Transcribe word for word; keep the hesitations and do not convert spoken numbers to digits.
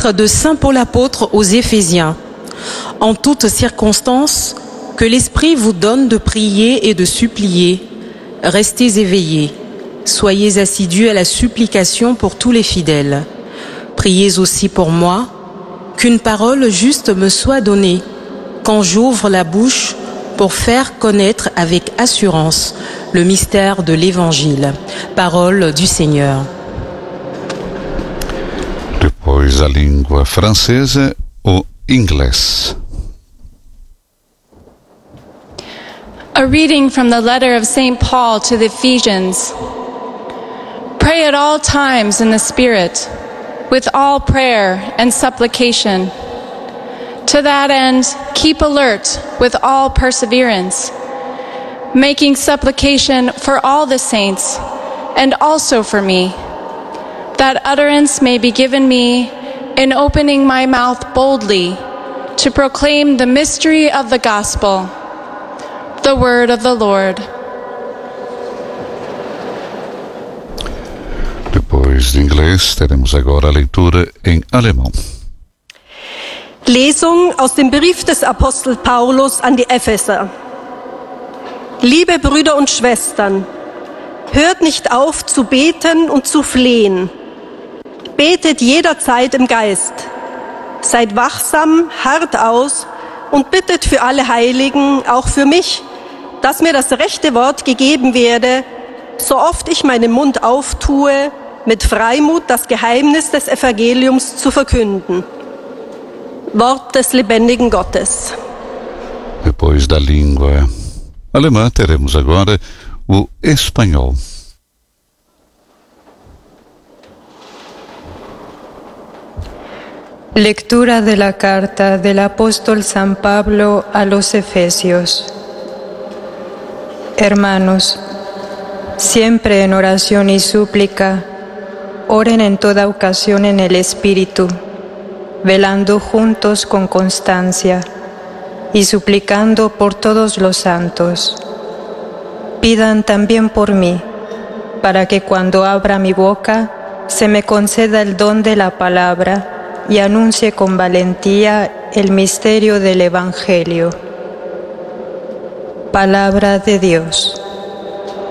Lettre de Saint Paul apôtre aux Éphésiens. En toutes circonstances, que l'Esprit vous donne de prier et de supplier. Restez éveillés. Soyez assidus à la supplication pour tous les fidèles. Priez aussi pour moi, qu'une parole juste me soit donnée, quand j'ouvre la bouche pour faire connaître avec assurance le mystère de l'Évangile. Parole du Seigneur. Depois a língua francesa, o inglês. A reading from the letter of Saint Paul to the Ephesians. Pray at all times in the Spirit, with all prayer and supplication. To that end, keep alert with all perseverance, making supplication for all the saints, and also for me, that utterance may be given me in opening my mouth boldly to proclaim the mystery of the gospel. The word of the Lord. Depois de inglês, teremos agora a leitura em alemão. Lesung aus dem Brief des Apostel Paulus an die Epheser. Liebe Brüder und Schwestern, hört nicht auf zu beten und zu flehen. Betet jederzeit im Geist. Seid wachsam, harrt aus und bittet für alle Heiligen, auch für mich, dass mir das rechte Wort gegeben werde, so oft ich meinen Mund auftue, mit Freimut das Geheimnis des Evangeliums zu verkünden. Wort des lebendigen Gottes. Depois da língua alemã, teremos agora o espanhol. Lectura de la carta del apóstol San Pablo a los Efesios. Hermanos, siempre en oración y súplica, oren en toda ocasión en el Espíritu, velando juntos con constancia y suplicando por todos los santos. Pidan también por mí, para que cuando abra mi boca se me conceda el don de la palabra y anuncie con valentía el misterio del Evangelio. Palabra de Dios.